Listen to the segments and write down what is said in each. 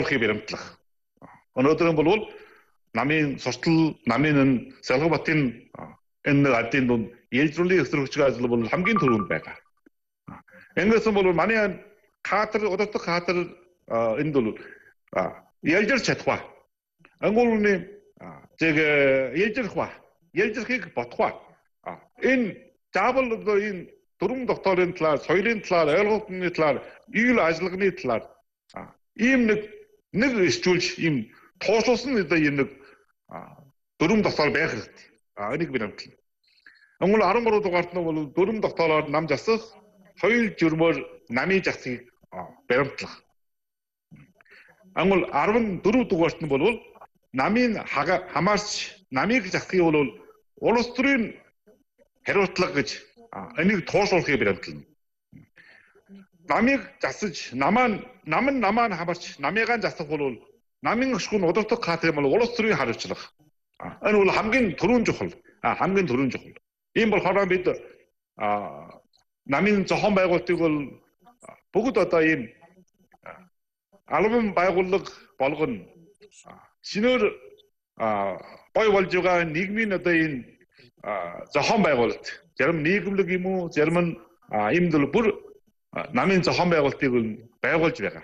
тоолохыг баримтлах. Өнөөдөр бол намын суртал, намын Салгабатын энэ адын дунд ээлжлүүлэх эсрэгч ажил бол хамгийн түрүүнд байгаа. Ингэсэн бол манай хатар удирдах хатар энд бол ээлжирч чадах. Ангуулны ээлжирхийг бодох. Энэ заавал энэ дөрвөн докторийн талаар, соёлын талаар, ойлголтны талаар, ил ажиллагны талаар ийм нэг исчүүлж ийм тооцоолсон ийм нэг дөрвөн доктор байх хэрэгтэй. Энийг би намтлаа. Ангуул 13 дугаарт нь бол дөрвөн доктороор нам засах, соёл журмоор намын засгийг баримтлах. Ангуул 14 дугаарт нь бол намын хамаарч намыг засахыг бол улс төрийн хариуцлага гэж энийг тооцоолохыг баримтлана. Намыг засаж, намаа хамаарч, намыгаа засах бол намын өшгөн удирдах хатар бол улс төрийн хариуцлага. Энэ бол хамгийн түрүүн чухал. Ийм болохоор бид намын зохион байгуулалтыг бол бүгд одоо ийм албан байгууллага болгоно. Шинээр бой болж байгаа нийгмийн одоо энэ зохион байгуулалт, зарим нийгэмлэг юм уу, зарим нь ийм л бүр намын зохион байгуулалтыг байгуулж байгаа.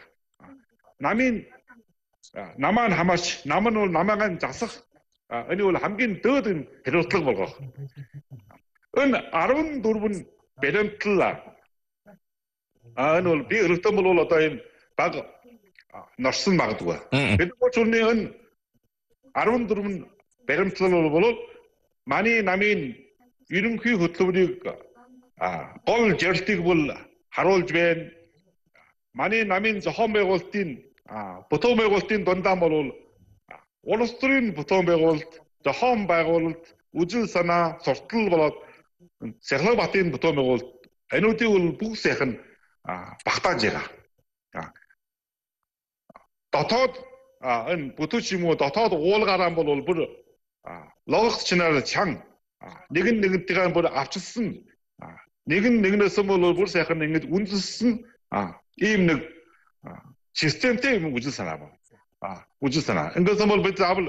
Намаа хамаарч, нам нь бол намаагаа засах энэ бол хамгийн дээд хариуцлага болгох. Энэ 14 баримтлал. Энэ бол би өргөтөн бол одоо энэ баг норсон магадгүй. Бид бүчүрний энэ 14 баримтлал бол манай намын ерөнхий хөтөлбөрийг гол жирлтийг бол харуулж байна. Манай намын зохион байгуулалтын бүтээн байгуулалтын дундаа бол улс төрийн бүтээн байгуулалт, зохион байгуулалт, үжил санаа, суртал болоод Салгабатын бүтээн байгуулалт энүүдийг бол бүх сайхан багтааж байгаа. Дотоод энэ бүтээч юм уу дотоод уулгаараа бол бүр логик чинаар чан нэгнтэйгээ бүр авчилсан нэгнээс бол бүр сайхан ингэж үндэссэн ийм нэг системтэй юм үжил санаа байна. Үжил санаа. Ингэсэн бол бид заавал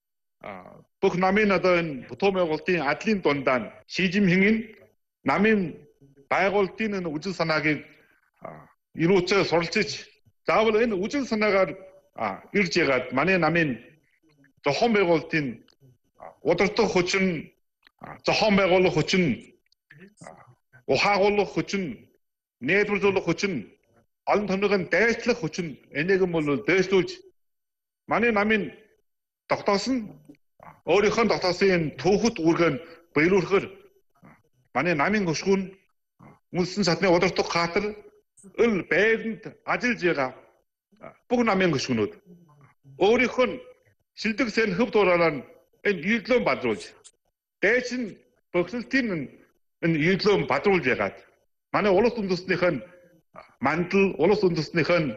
бүх намын одоо энэ бүтээн байгуулалтын адлын дундаа Шижимхэнгийн намын байгуулалтын энэ үжил санааг ирүүцээ суралцж заавал энэ үжил санаагаар ирж ягаад манай намын зохион байгуулалтын удирдах хүчин, зохион байгуулах хүчин, ухаагуулах хүчин, нээвэрлүүлэх хүчин, олон томьёогын дайчлах хүчин энийг бол дайслуулж манай намын тогтоосон өөрийнхөө тогтоосон түүхэт үүргэн баяруулахаар манай намын хөшгүүн мөлсөн садны удирдах хатар ил байранд ажиллаж байгаа бүх намын хөшгүүнүүд өөрийнхөө шилдэг сэн хөв дуураараа энэ юудлон бадруулж дайчин бохилтын энэ юудлон бадруулж ягаад манай улс үндэстнийх нь мандал улс үндэстнийх нь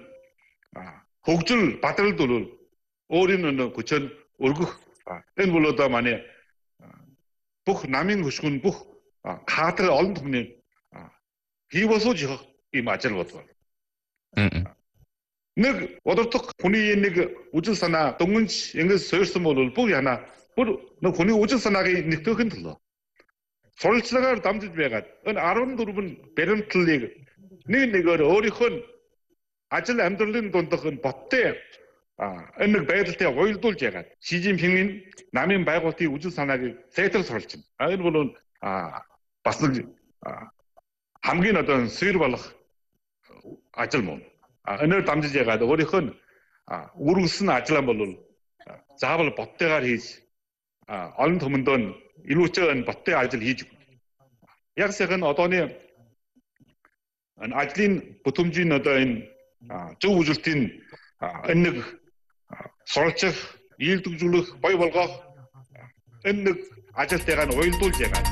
хөгжил бадралд бол өөрийн хүчээр өргөх энэ бол одоо манай бүх намын хөшгүүн бүх хатар олон түмний хий босууж явах ийм ажил болов. Нэг удирдах хүний нэг үжил санаа дөнгөнч ингэж суурьсан бол бүх яна бүр нэг хүний үжил санааг нэгтгэхийн төлөө суралцлагаар дамжиж байгаад энэ 14 баримтлалыг нэгээр өөрийнхөө ажил амьдралын дундах энэ боттой энэ нэг байдалтай уялдуулж ягаад Шижимхэнгийн намын байгуулалтын үжил санааг сайтар суралцна. Энэ бол бас нэг хамгийн одоо сэр болох ажил мөн. Энээр дамжиж ягаад өөрийнхөө үргэлжлэн ажиллаа бол заавал боттойгоор хийж олон түмэндөө илүүчээ энэ боттой ажил хийж яг сайхан одооны энэ ажлын бүтэмжийн одоо энэ зөв үжилтийн энэ нэг суралцах, ийдэгжүүлэх, бой болгох энэ нэг ажилтайгаа нь уялдуулж ягаад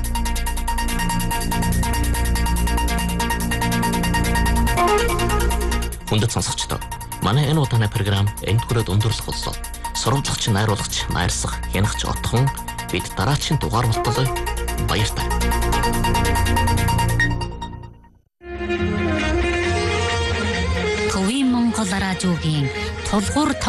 хүндэт сонсогчдоо манай энэ удааны програм энд хүрээд өндөрлөх боллоо. Сурвалжлагч, найруулагч, найрсах, хянагч отхон бид дараагийн дугаар болтолоо баяртай. Төвийн Монгол радиогийн тулгуур